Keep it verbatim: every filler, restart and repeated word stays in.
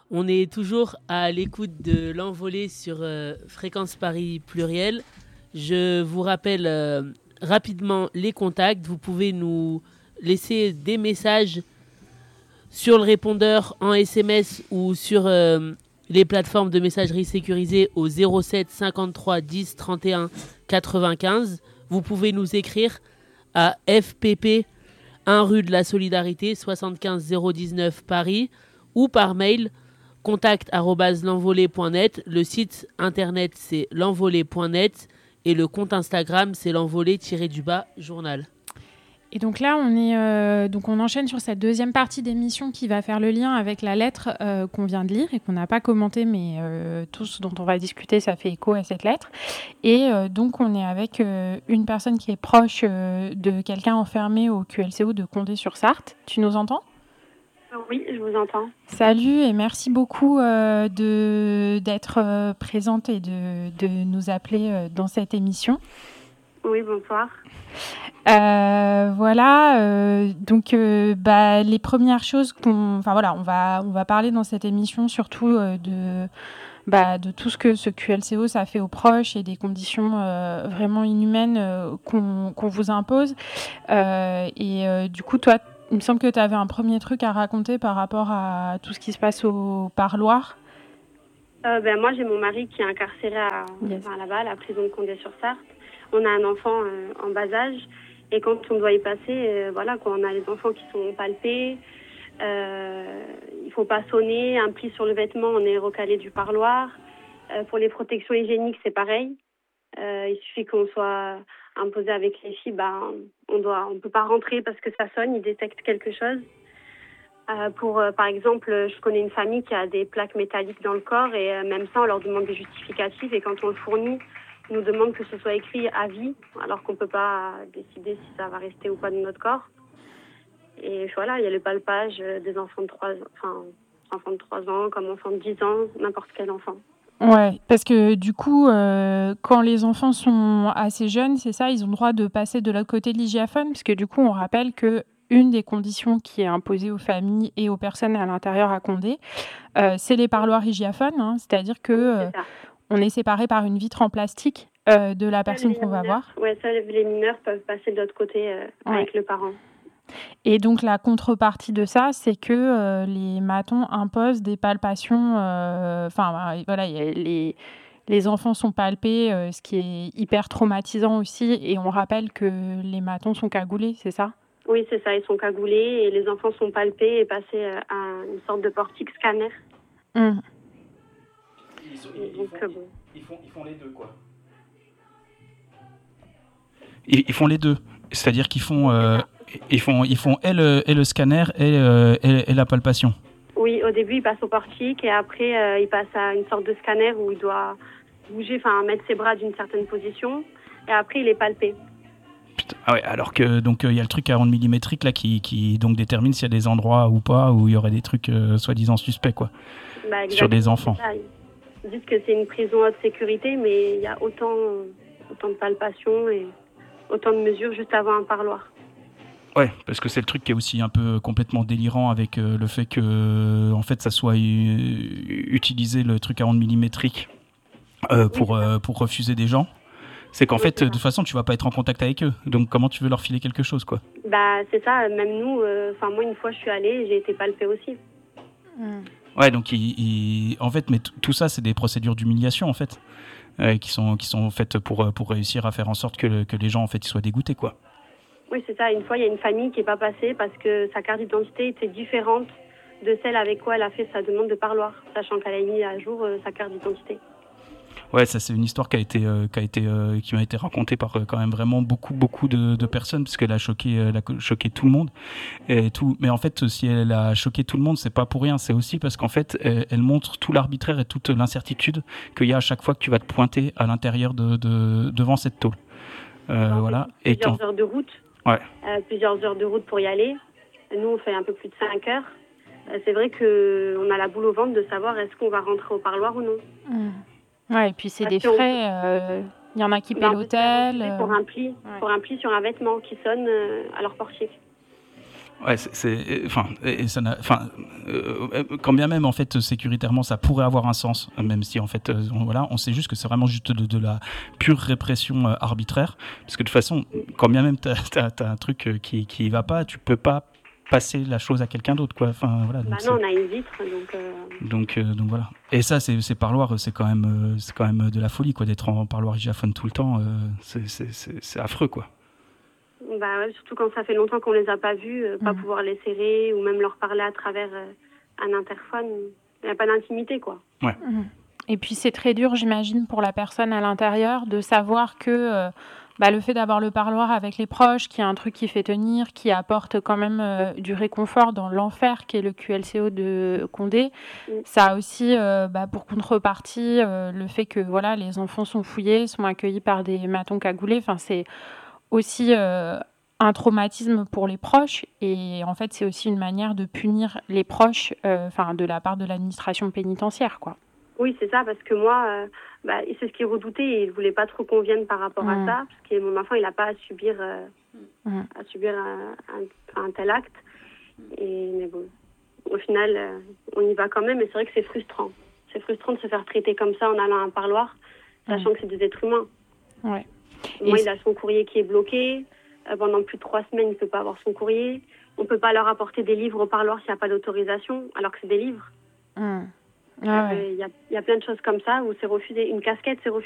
On est toujours à l'écoute de l'envolée sur euh, Fréquence Paris Pluriel. Je vous rappelle euh, rapidement les contacts. Vous pouvez nous laisser des messages sur le répondeur en S M S ou sur euh, les plateformes de messagerie sécurisées au zéro sept cinquante-trois dix trente et un quatre-vingt-quinze. Vous pouvez nous écrire à F P P un rue de la Solidarité soixante-quinze zéro dix-neuf Paris ou par mail contact arobase l'envolée point net. Le site internet c'est l'envolée point net et le compte Instagram c'est l'envolée-du-bas journal. Et donc là, on, est, euh, donc on enchaîne sur cette deuxième partie d'émission qui va faire le lien avec la lettre euh, qu'on vient de lire et qu'on n'a pas commentée, mais euh, tout ce dont on va discuter, ça fait écho à cette lettre. Et euh, donc, on est avec euh, une personne qui est proche euh, de quelqu'un enfermé au Q L C O de Condé-sur-Sarthe. Tu nous entends ? Oui, je vous entends. Salut et merci beaucoup euh, de, d'être euh, présente et de, de nous appeler euh, dans cette émission. Oui, bonsoir. Euh, voilà, euh, donc euh, bah, les premières choses qu'on, enfin voilà, on va on va parler dans cette émission surtout euh, de bah, de tout ce que ce Q L C O ça fait aux proches et des conditions euh, vraiment inhumaines euh, qu'on qu'on vous impose. Euh, et euh, du coup, toi, il me semble que tu avais un premier truc à raconter par rapport à tout ce qui se passe au Parloir. Euh, ben moi, j'ai mon mari qui est incarcéré à, yes. enfin, là-bas, à la prison de Condé-sur-Sarthe. On a un enfant euh, en bas âge. Et quand on doit y passer, euh, voilà, quand on a les enfants qui sont palpés, euh, il faut pas sonner, un pli sur le vêtement, on est recalé du parloir. Euh, pour les protections hygiéniques, c'est pareil. Euh, il suffit qu'on soit imposé avec les filles, bah, on doit, on peut pas rentrer parce que ça sonne, ils détectent quelque chose. Euh, pour, euh, par exemple, je connais une famille qui a des plaques métalliques dans le corps et euh, même ça, on leur demande des justificatifs et quand on le fournit, ils nous demandent que ce soit écrit à vie, alors qu'on ne peut pas décider si ça va rester ou pas dans notre corps. Et voilà, il y a le palpage des enfants de trois ans, enfin, enfants de trois ans, comme enfants de dix ans, n'importe quel enfant. Ouais, parce que du coup, euh, quand les enfants sont assez jeunes, c'est ça, ils ont le droit de passer de l'autre côté de l'hygiaphone, parce que du coup, on rappelle que une des conditions qui est imposée aux familles et aux personnes à l'intérieur à Condé, euh, c'est les parloirs hygiaphones, hein, c'est-à-dire que euh, on est séparé par une vitre en plastique euh, de la personne qu'on va voir. Oui, ça, les mineurs peuvent passer de l'autre côté euh, ouais. avec le parent. Et donc, la contrepartie de ça, c'est que euh, les matons imposent des palpations. Enfin, euh, voilà, les, les enfants sont palpés, euh, ce qui est hyper traumatisant aussi. Et on rappelle que les matons sont cagoulés, c'est ça ? Oui, c'est ça, ils sont cagoulés et les enfants sont palpés et passés à une sorte de portique scanner. Mmh. Ils, sont, ils, Donc, font, bon. ils, font, ils font les deux, quoi. Ils, ils font les deux. C'est-à-dire qu'ils font, euh, ils font, ils font et, le, et le scanner et, euh, et, et la palpation. Oui, au début, il passe au portique et après, euh, il passe à une sorte de scanner où il doit bouger, enfin mettre ses bras d'une certaine position et après, il est palpé. Ah ouais, alors que donc il euh, y a le truc à ondes millimétriques là qui, qui donc détermine s'il y a des endroits ou pas où il y aurait des trucs euh, soi-disant suspects quoi. Bah, sur des enfants. Ils disent que c'est une prison haute sécurité, mais il y a autant, autant de palpations et autant de mesures juste avant un parloir. Ouais, parce que c'est le truc qui est aussi un peu complètement délirant avec euh, le fait que en fait ça soit euh, utilisé le truc à ondes millimétriques euh, pour oui, euh, pour refuser des gens. C'est qu'en oui, fait, c'est de toute façon, tu vas pas être en contact avec eux. Donc, comment tu veux leur filer quelque chose, quoi ? Bah, c'est ça. Même nous, enfin euh, moi, une fois, je suis allée, j'ai été palpée aussi. Mm. Ouais, donc, il, il, en fait, mais t- tout ça, c'est des procédures d'humiliation, en fait, euh, qui sont qui sont faites pour pour réussir à faire en sorte que que les gens, en fait, ils soient dégoûtés, quoi. Oui, c'est ça. Une fois, il y a une famille qui est pas passée parce que sa carte d'identité était différente de celle avec quoi elle a fait sa demande de parloir, sachant qu'elle a mis à jour euh, sa carte d'identité. Ouais, ça c'est une histoire qui a été, euh, qui a été, euh, qui m'a été racontée par euh, quand même vraiment beaucoup, beaucoup de, de personnes, parce qu'elle a choqué, euh, elle a choqué tout le monde. Et tout. Mais en fait, si elle a choqué tout le monde, c'est pas pour rien. C'est aussi parce qu'en fait, elle, elle montre tout l'arbitraire et toute l'incertitude qu'il y a à chaque fois que tu vas te pointer à l'intérieur de, de devant cette tôle. Euh, Alors, voilà. Plusieurs et quand... heures de route. Ouais. Euh, plusieurs heures de route pour y aller. Nous, on fait un peu plus de cinq heures. Euh, c'est vrai que on a la boule au ventre de savoir est-ce qu'on va rentrer au parloir ou non. Mmh. Ouais, et puis c'est Parce des frais. Il euh, y en a qui paient l'hôtel. Euh... Pour un pli, ouais. pour un pli sur un vêtement qui sonne euh, à leur portique. Ouais, c'est, c'est, enfin, et ça n'a, enfin, euh, quand bien même en fait sécuritairement ça pourrait avoir un sens, même si en fait euh, on, voilà, on sait juste que c'est vraiment juste de, de la pure répression euh, arbitraire, parce que de toute façon, quand bien même t'as, t'as, t'as un truc euh, qui qui va pas, tu peux pas passer la chose à quelqu'un d'autre, quoi. Enfin voilà. Bah donc non, on a une vitre, donc. Euh... Donc, euh, donc voilà. Et ça, c'est, ces parloirs, c'est quand même, euh, c'est quand même de la folie, quoi, d'être en parloir hijaphone tout le temps. Euh, c'est, c'est, c'est, c'est affreux, quoi. Bah ouais, surtout quand ça fait longtemps qu'on les a pas vus, euh, pas mmh. pouvoir les serrer ou même leur parler à travers euh, un interphone. Il n'y a pas d'intimité, quoi. Ouais. Mmh. Et puis c'est très dur, j'imagine, pour la personne à l'intérieur de savoir que euh, bah, le fait d'avoir le parloir avec les proches, qui est un truc qui fait tenir, qui apporte quand même euh, du réconfort dans l'enfer qui est le Q L C O de Condé, mmh. ça a aussi euh, bah, pour contrepartie euh, le fait que voilà, les enfants sont fouillés, sont accueillis par des matons cagoulés. Enfin, c'est aussi euh, un traumatisme pour les proches et en fait c'est aussi une manière de punir les proches euh, de la part de l'administration pénitentiaire, quoi. Oui, c'est ça, parce que moi, euh, bah, c'est ce qu'il redoutait et il ne voulait pas trop qu'on vienne par rapport mmh. à ça, parce que mon enfant, il n'a pas à subir, euh, mmh. à subir un, un, un tel acte. Et, mais bon, au final, euh, on y va quand même, et c'est vrai que c'est frustrant. C'est frustrant de se faire traiter comme ça en allant à un parloir, sachant mmh. que c'est des êtres humains. Ouais. Moi, et il a son courrier qui est bloqué. Euh, pendant plus de trois semaines, il ne peut pas avoir son courrier. On ne peut pas leur apporter des livres au parloir s'il n'y a pas d'autorisation, alors que c'est des livres. Mmh. Il ah ouais. euh, y, y a plein de choses comme ça où c'est refusé. Une casquette, c'est refusé.